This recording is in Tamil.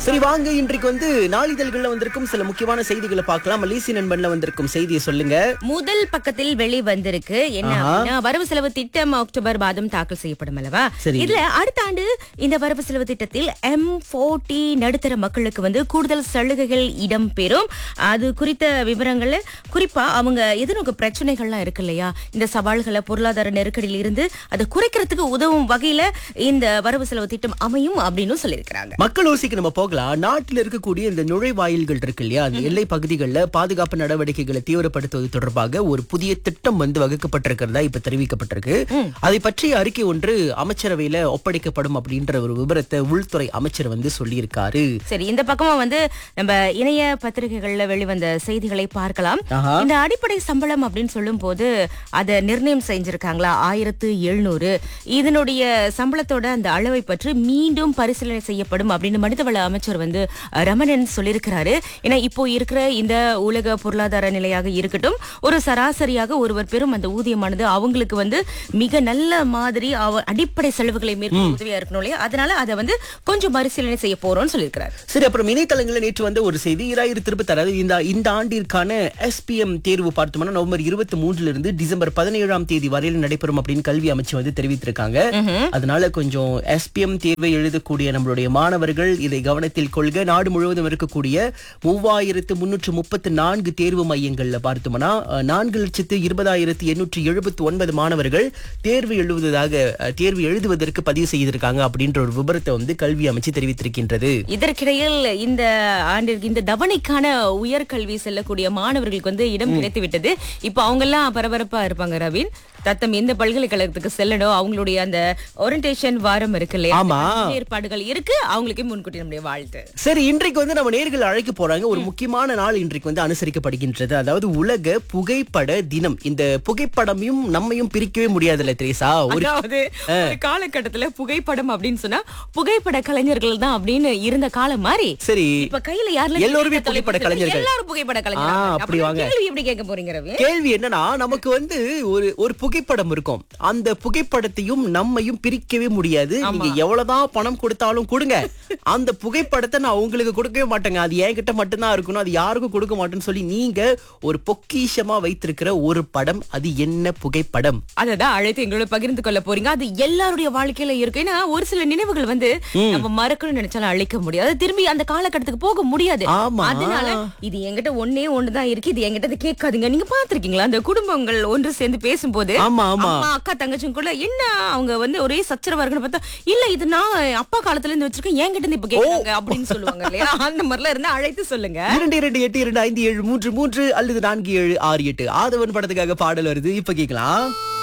சரி வாங்க, இன்றைக்கு நாளிதழ்கள்ல வந்திருக்கும் சில முக்கியமான செய்திகளை பார்க்கலாம். மலேசிய நண்பன்ல வந்திருக்கும் செய்தியை சொல்லுங்க. முதல் பக்கத்தில் வெளி வந்திருக்கு. என்ன அப்படின்னா, வரவு செலவு திட்டம் அக்டோபர் மாதம் தாக்கல் செய்யப்படும் அல்லவா? சரி. இதுல அடுத்த ஆண்டு இந்த வரவு செலவு திட்டத்தில் M40 நடுத்தர மக்களுக்கு கூடுதல் சலுகைகள் இடம்பெறும். அது குறித்த விவரங்கள், குறிப்பா அவங்க எதிர்நோக்கு பிரச்சனைகள்லாம் இருக்கு இல்லையா, இந்த சவால்களை, பொருளாதார நெருக்கடியில் இருந்து அதை குறைக்கிறதுக்கு உதவும் வகையில இந்த வரவு செலவு திட்டம் அமையும் அப்படின்னு சொல்லியிருக்கிறாங்க. மக்கள் ஓசிக்கு நம்ம போகலாம். நாட்டில் இருக்கக்கூடிய இந்த நுழைவாயில்கள் இருக்கு இல்லையா, அந்த எல்லை பகுதிகளில் பாதுகாப்பு நடவடிக்கைகளை தீவிரப்படுத்துவது தொடர்பாக ஒரு புதிய திட்டம் வகுக்கப்பட்டிருக்கிறதா இப்ப தெரிவிக்கப்பட்டிருக்கு. அதை பற்றிய அறிக்கை ஒன்று அமைச்சரவையில ஒப்படைக்கப்படும் அப்படின்ற ஒரு விபரத்தை உள்துறை அமைச்சர் சொல்லியிருக்காரு. சரி, இந்த பக்கமா நம்ம இணைய பத்திரிகைகள்ல வெளிவந்த செய்திகளை பார்க்கலாம். இந்த அடிப்படை சம்பளம் அப்படின்னு சொல்லும் போது அதை நிர்ணயம் செஞ்சிருக்காங்களா 1700. இதனுடைய சம்பளத்தோட அந்த அளவை பற்றி மீண்டும் பரிசீலனை செய்யப்படும் அப்படின்னு மனிதவள அமைச்சர் ரமணன் சொல்லியிருக்கிறாரு. ஏன்னா இப்போ இருக்கிற இந்த உலக பொருளாதார நிலையாக இருக்கட்டும், ஒரு சராசரியாக ஒருவர் பெறும் அந்த ஊதியமானது அவங்களுக்கு மிக நல்ல மாதிரி அடிப்படை செலவுகளை மேற்கொள்ள உதவியா இருக்கணும் இல்லையா, அதனால அதை கொஞ்சம் பரிசீலனை செய்ய போறோம்னு சொல்லியிருக்கிறார். சரி, அப்புறம் இணையதளங்களில் நேற்று ஒரு செய்தி 2026 இந்த ஆண்டிற்கான SPM தேர்வு பார்த்தோம்னா நவம்பர் 23 இருந்து டிசம்பர் 17 தேதி வரையில் நடைபெறும் அப்படின்னு கல்வி அமைச்சு தெரிவித்திருக்காங்க. அதனால கொஞ்சம் SPM தேர்வை எழுதக்கூடிய நம்மளுடைய மாணவர்கள் இதை கவனத்தில் கொள்க. நாடு முழுவதும் இருக்கக்கூடிய 3334 தேர்வு மையங்கள்ல பார்த்தோம்னா 4,20,879 மாணவர்கள் தேர்வு எழுதுவதற்கு பதிவு செய்திருக்காங்க அப்படின்ற ஒரு விபரத்தை கல்வி அமைச்சு தெரிவித்திருக்கின்றது. இதற்கிடையில் இந்த ஆண்டிற்கு இந்த தவணைக்கான உயர்கல்வி செல்லக்கூடிய மாணவர்களுக்கு இடம் கிடைத்து விட்டது. இப்ப அவங்க எல்லாம் பரபரப்பா இருப்பாங்க ரவீன். தத்தம் எந்த பல்கலைக்கழகத்துக்கு செல்லணும், அவங்களுடைய அந்த ஓரியன்டேஷன் வாரம் இருக்கு இல்லையா, ஏற்பாடுகள் இருக்கு. அவங்களுக்கு முன்கூட்டி நம்முடைய வாழ்த்து. சரி, இன்றைக்கு நம்ம நேர்கள் அழைக்க போறாங்க. ஒரு முக்கியமான நாள் இன்றைக்கு அனுசரிக்கப்படுகின்றது. அதாவது உலக புகைப்பட தினம். இந்த புகைப்படமையும் நம்மையும் பிரிக்கவே முடியாதுல்ல திரேசா. ஒரு காலகட்டத்துல புகைப்படம் அப்படின்னு சொன்னா புகைப்பட கலைஞர்கள் தான் அப்படின்னு இருந்த காலம் மாதிரி. சரி, இப்ப கையில யாருல எல்லாருமே புகைப்பட கலைஞர்கள், எல்லாரும் புகைப்பட கலைஞர்கள். அப்படி வாங்க. கேள்வி எப்படி கேட்க போறீங்க ரவி? கேள்வி என்னன்னா, நமக்கு ஒரு புகைப்படம் இருக்கும். அந்த புகைப்படத்தையும் நம்மையும் பிரிக்கவே முடியாது. நீங்க எவ்வளவுதான் பணம் கொடுத்தாலும் கொடுங்க, அந்த புகைப்படத்தை நான் உங்களுக்கு கொடுக்கவே மாட்டேங்க, அது என்கிட்ட மட்டும்தான் இருக்கணும், அது யாருக்கும் கொடுக்க மாட்டேன்னு சொல்லி நீங்க ஒரு பொக்கிஷமா வைத்திருக்கிற ஒரு படம், அது என்ன புகைப்படம்? அததான் அழைத்து எங்களோட பகிர்ந்து கொள்ள போறீங்க. அது எல்லாருடைய வாழ்க்கையில இருக்கு. ஏன்னா ஒரு சில நினைவுகள் நம்ம மறக்கணும்னு நினைச்சாலும் அழைக்க முடியாது, திரும்பி அந்த காலகட்டத்துக்கு போக முடியாது. அதனால இது என்கிட்ட ஒன்னே ஒண்ணுதான் இருக்கு, இது என்கிட்ட கேட்காதுங்க. நீங்க பாத்திருக்கீங்களா அந்த குடும்பங்கள் ஒன்று சேர்ந்து பேசும்போது அம்மா அக்கா தங்கச்சிக்குள்ள என்ன அவங்க ஒரே சச்சரவா இருக்குன்னு பார்த்தா, இல்ல இது நான் அப்பா காலத்துல இருந்து வச்சிருக்கேன், என்கிட்ட இருந்து இப்ப கேட்காங்க அப்படின்னு சொல்லுவாங்க இல்லையா. அந்த மாதிரிலாம் இருந்தா அழைத்து சொல்லுங்க. 22822733 அல்லது 4768. ஆதவன் படத்துக்காக பாடல் வருது, இப்ப கேட்கலாம்.